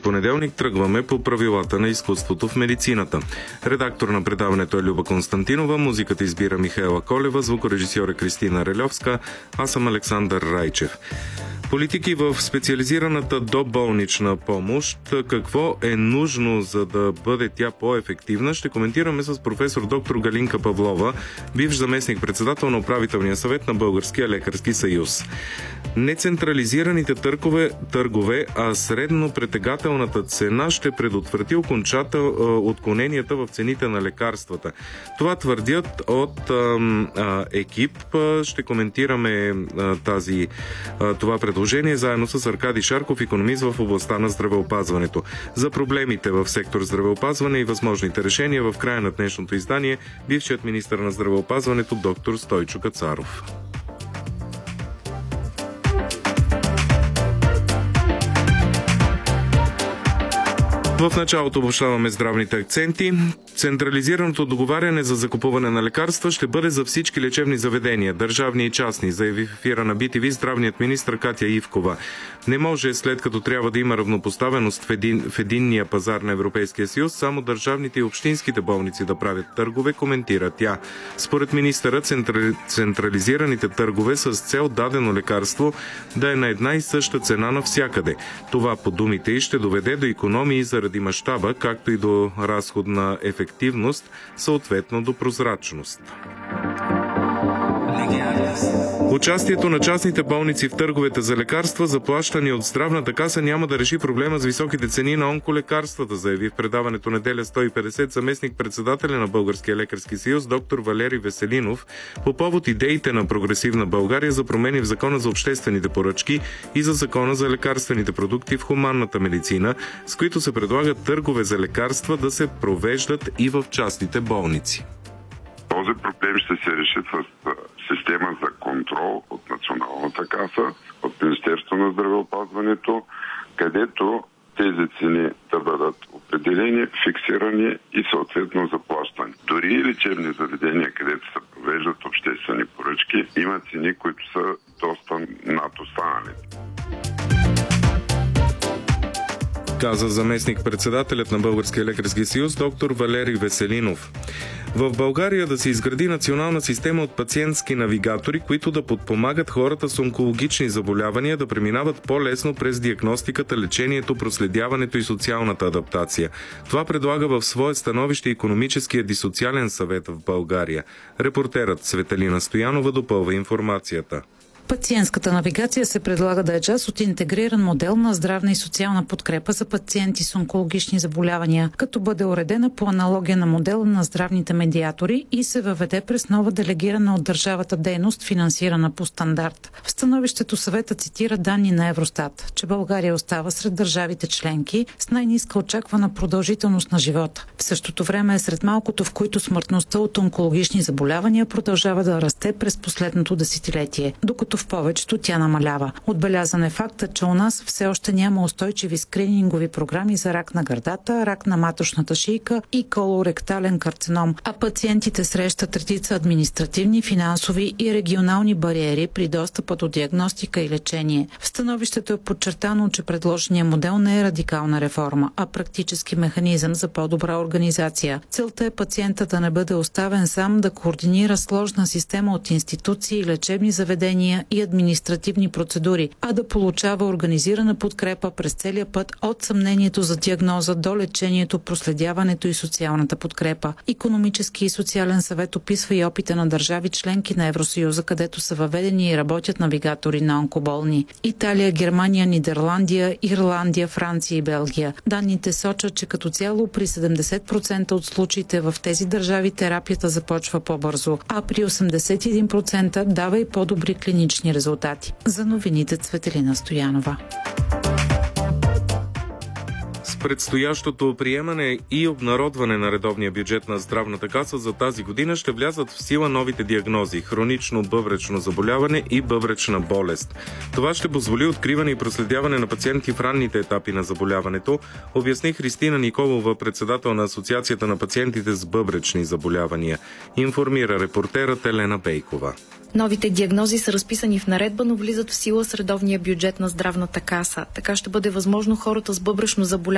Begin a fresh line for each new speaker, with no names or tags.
понеделник тръгваме по правилата на изкуството в медицината. Редактор на предаването е Люба Константинова, музиката избира Михаела Колева, звукорежисьор е Кристина Релевска, аз съм Александър Райчев. Политики в специализираната доболнична помощ. Какво е нужно, за да бъде тя по-ефективна? Ще коментираме с професор доктор Галинка Павлова, бивш заместник-председател на управителния съвет на Българския лекарски съюз. Нецентрализираните търгове, а средно претегателната цена ще предотврати отклоненията в цените на лекарствата. Това твърдят от екип. Ще коментираме това предложение заедно с Аркадий Шарков, икономист в областта на здравеопазването. За проблемите в сектор здравеопазване и възможните решения в края на днешното издание бившият министър на здравеопазването доктор Стойчо Кацаров. В началото обобщаваме здравните акценти. Централизираното договаряне за закупуване на лекарства ще бъде за всички лечебни заведения, държавни и частни, заяви в ефира на BTV здравният министър Катя Ивкова. Не може, след като трябва да има равнопоставеност в единния пазар на Европейския съюз, само държавните и общинските болници да правят търгове, коментира тя. Според министъра, централизираните търгове с цел дадено лекарство да е на една и съща цена навсякъде. Това, по думите й, ще доведе до икономии заради мащаба, както и до разходна ефективност, съответно до прозрачност. Участието на частните болници в търговете за лекарства, заплащани от Здравната каса, няма да реши проблема с високите цени на онколекарствата, заяви в предаването Неделя 150 заместник-председателя на Българския лекарски съюз доктор Валери Веселинов по повод идеите на Прогресивна България за промени в Закона за обществените поръчки и за Закона за лекарствените продукти в хуманната медицина, с които се предлагат търгове за лекарства да се провеждат и в частните болници.
Този проблем ще се реши с система за контрол от Националната каса, от Министерството на здравеопазването, където тези цени да бъдат определени, фиксирани и съответно заплащани. Дори и лечебни заведения, където се провеждат обществени поръчки, има цени, които са доста над останалите.
Каза заместник-председателят на Българския лекарски съюз доктор Валери Веселинов. В България да се изгради национална система от пациентски навигатори, които да подпомагат хората с онкологични заболявания да преминават по-лесно през диагностиката, лечението, проследяването и социалната адаптация. Това предлага в свое становище Икономическия дисоциален съвет в България. Репортерът Светелина Стоянова допълва информацията.
Пациентската навигация се предлага да е част от интегриран модел на здравна и социална подкрепа за пациенти с онкологични заболявания, като бъде уредена по аналогия на модела на здравните медиатори и се въведе през нова делегирана от държавата дейност, финансирана по стандарт. В становището съвета цитира данни на Евростат, че България остава сред държавите членки с най-ниска очаквана продължителност на живота. В същото време е сред малкото, в които смъртността от онкологични заболявания продължава да расте през последното десетилетие, докато в повечето тя намалява. Отбелязан е фактът, че у нас все още няма устойчиви скринингови програми за рак на гърдата, рак на маточната шийка и колоректален карцином, а пациентите срещат редица административни, финансови и регионални бариери при достъпа до диагностика и лечение. В становището е подчертано, че предложеният модел не е радикална реформа, а практически механизъм за по-добра организация. Целта е пациента да не бъде оставен сам да координира сложна система от институции, лечебни заведения и административни процедури, а да получава организирана подкрепа през целия път от съмнението за диагноза до лечението, проследяването и социалната подкрепа. Икономически и социален съвет описва и опита на държави членки на Евросъюза, където са въведени и работят навигатори на онкоболни. Италия, Германия, Нидерландия, Ирландия, Франция и Белгия. Данните сочат, че като цяло при 70% от случаите в тези държави терапията започва по-бързо, а при 81% дава и по-добри клинични резултати. За новините Цветелина Стоянова.
С предстоящото приемане и обнародване на редовния бюджет на Здравната каса за тази година ще влязат в сила новите диагнози – хронично бъбречно заболяване и бъбречна болест. Това ще позволи откриване и проследяване на пациенти в ранните етапи на заболяването, обясни Христина Николова, председател на Асоциацията на пациентите с бъбречни заболявания. Информира репортерът Елена Бейкова.
Новите диагнози са разписани в наредба, но влизат в сила с редовния бюджет на Здравната каса. Така ще бъде възможно хората с бъбречно заболяване